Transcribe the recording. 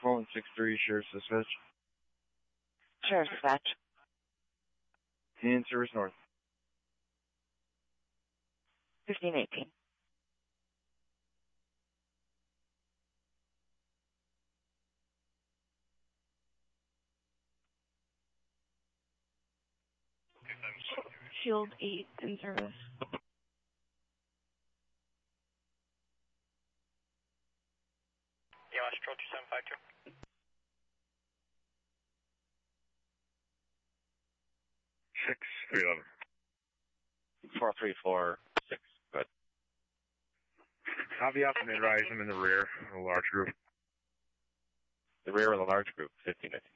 4163, Sheriff's Dispatch. Sheriff's Dispatch. In Service North. 1518. Shield 8 in service. Yeah, Control 2752. 6311. 4346. Good. Copy out from mid-rise. I'm in the rear of a large group. The rear of the large group, 1519.